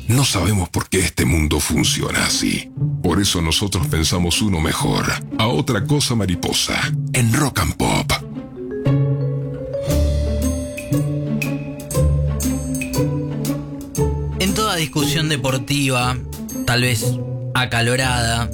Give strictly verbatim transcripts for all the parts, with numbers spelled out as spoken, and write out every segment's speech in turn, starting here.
No sabemos por qué este mundo funciona así. Por eso nosotros pensamos uno mejor. A otra cosa mariposa. En Rock and Pop. En toda discusión deportiva, tal vez acalorada,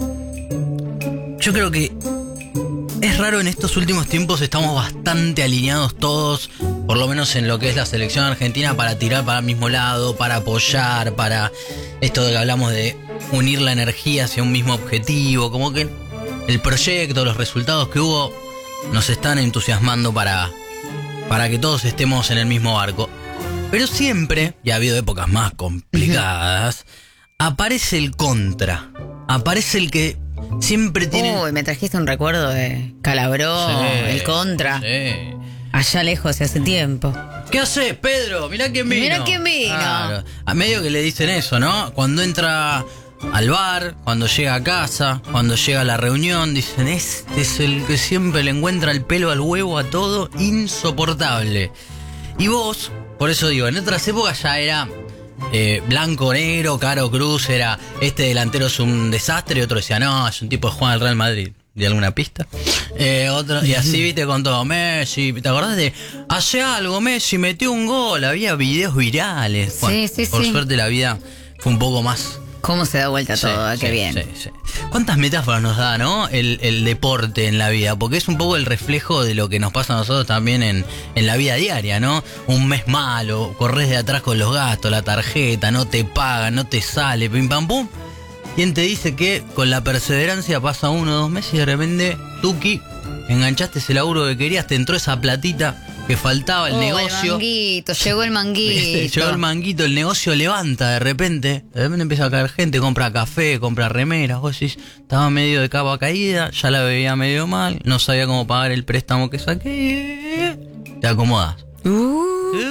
yo creo que es raro, en estos últimos tiempos estamos bastante alineados todos, por lo menos en lo que es la selección argentina, para tirar para el mismo lado, para apoyar, para esto de que hablamos de unir la energía hacia un mismo objetivo, como que el proyecto, los resultados que hubo nos están entusiasmando para, para que todos estemos en el mismo barco. Pero siempre, y ha habido épocas más complicadas, aparece el contra, aparece el que siempre tiene... Uy, me trajiste un recuerdo de Calabró, Sí, el contra. Sí. Allá lejos, hace tiempo. ¿Qué haces, Pedro? Mirá quién vino. Mirá quién vino. Claro. A medio que le dicen eso, ¿no? Cuando entra al bar, cuando llega a casa, cuando llega a la reunión, dicen, este es el que siempre le encuentra el pelo al huevo a todo, insoportable. Y vos, por eso digo, en otras épocas ya era eh, blanco, negro, Caro Cruz, era este delantero es un desastre, y otro decía, no, es un tipo que juega al Real Madrid. ¿De alguna pista? Eh, otro, y así, viste, con todo. Messi, ¿te acordás de hace algo? Messi metió un gol, había videos virales. Bueno, sí, sí, por sí. suerte la vida fue un poco más... ¿Cómo se da vuelta Sí, todo? sí, Qué bien. sí, sí. ¿Cuántas metáforas nos da, no? El, el deporte en la vida, porque es un poco el reflejo de lo que nos pasa a nosotros también en, en la vida diaria, ¿no? Un mes malo, corres de atrás con los gastos, la tarjeta, no te pagan, no te sale, pim pam pum. ¿Quién te dice que con la perseverancia pasa uno o dos meses y de repente, tuki, enganchaste ese laburo que querías, te entró esa platita que faltaba, el Oh, negocio. El manguito, llegó el manguito. Llegó el manguito, el negocio levanta de repente. De repente empieza a caer gente, compra café, compra remeras. Vos decís, estaba medio de capa caída, ya la bebía medio mal, no sabía cómo pagar el préstamo que saqué. Te acomodás. Uh.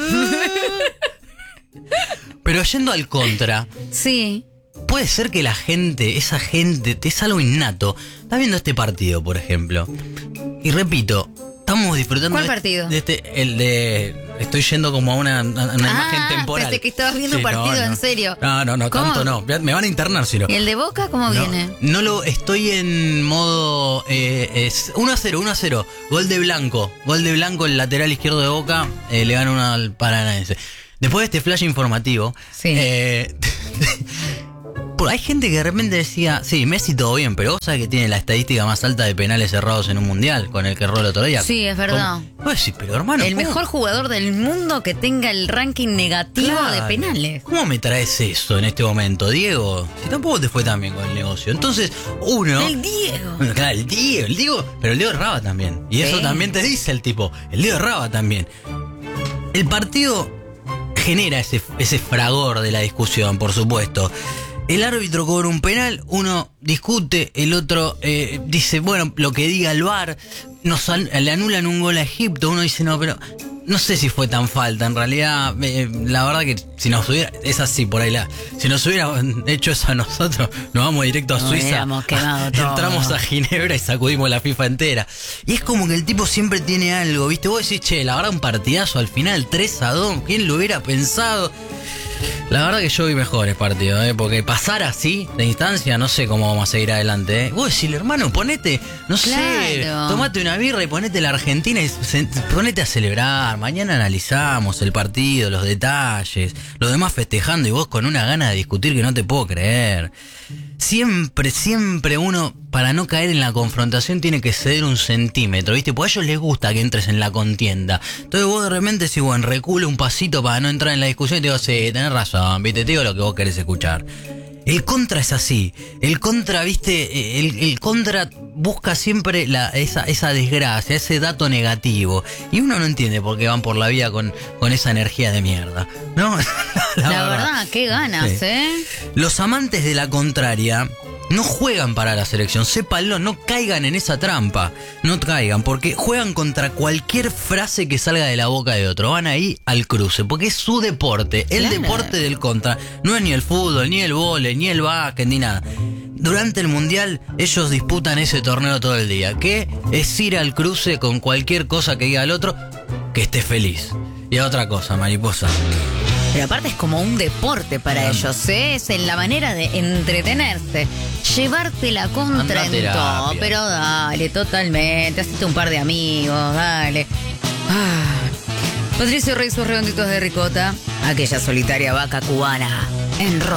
Pero yendo al contra, Sí. puede ser que la gente, esa gente, te es algo innato. Estás viendo este partido, por ejemplo. Y repito, estamos disfrutando ¿Cuál de, partido? de este, el de... Estoy yendo como a una, a una Ah, imagen temporal. pensé que estabas viendo un partido, no, en no. serio. No, no, no, ¿Cómo? tanto no. Me van a internar si no. ¿Y el de Boca cómo No, viene? no lo estoy en modo eh, es uno a cero, uno a cero. Gol de Blanco. Gol de Blanco, el lateral izquierdo de Boca. Eh, le gana uno al Paranaense. Después de este flash informativo. Sí. Eh, hay gente que de repente decía, sí, Messi todo bien, pero vos sabés que tiene la estadística más alta de penales cerrados en un mundial, con el que erró el otro día. Sí, es verdad. ¿Cómo? Vos decís, pero hermano, El ¿cómo? mejor jugador del mundo que tenga el ranking negativo Claro. de penales. ¿Cómo me traes eso en este momento, Diego? Si tampoco te fue tan bien con el negocio. Entonces, uno... El Diego. Bueno, claro, el Diego, el Diego, pero el Diego erraba también. Y eso Sí. también te dice el tipo, el Diego erraba también. El partido genera ese, ese fragor de la discusión, por supuesto. El árbitro cobra un penal, uno discute, el otro eh, dice, bueno, lo que diga el V A R, nos an- le anulan un gol a Egipto, uno dice, no, pero no sé si fue tan falta, en realidad, eh, la verdad que si nos hubiera, es así por ahí, la, si nos hubieran hecho eso a nosotros, nos vamos directo a Nos Suiza, hubiéramos quemado todo. entramos a Ginebra y sacudimos la FIFA entera. Y es como que el tipo siempre tiene algo, ¿viste? Vos decís, che, la verdad un partidazo al final, tres a dos, ¿quién lo hubiera pensado? La verdad que yo vi mejores partidos, ¿eh? Porque pasar así de instancia, no sé cómo vamos a seguir adelante, ¿eh? Vos decís, hermano, ponete, no sé, Claro. tomate una birra y ponete la Argentina y se- ponete a celebrar. Mañana analizamos el partido, los detalles, los demás festejando y vos con una gana de discutir que no te puedo creer. Siempre, siempre uno, para no caer en la confrontación, tiene que ceder un centímetro, ¿viste? Porque a ellos les gusta que entres en la contienda. Entonces vos de repente decís, bueno, recula un pasito para no entrar en la discusión y te digo, sí, tenés razón, ¿viste? Te digo lo que vos querés escuchar. El contra es así. El contra, ¿viste? El, el contra busca siempre la, esa, esa desgracia, ese dato negativo. Y uno no entiende por qué van por la vida con, con esa energía de mierda, ¿no? La, la verdad, qué ganas, Sí. ¿eh? Los amantes de la contraria no juegan para la selección, sépanlo, no caigan en esa trampa, no caigan, porque juegan contra cualquier frase que salga de la boca de otro, van ahí al cruce, porque es su deporte, el Claro. deporte del contra, no es ni el fútbol, ni el vóley, ni el básquet, ni nada. Durante el mundial ellos disputan ese torneo todo el día, que es ir al cruce con cualquier cosa que diga el otro, que esté feliz. Y a otra cosa, mariposa. Pero aparte es como un deporte para Anda. ellos, ¿eh? Es en la manera de entretenerse. Llevarte la contra Anda en terapia. todo. Pero dale, totalmente. Hacete un par de amigos, dale. Ah. Patricio Rey, sus redonditos de ricota. Aquella solitaria vaca cubana en rock.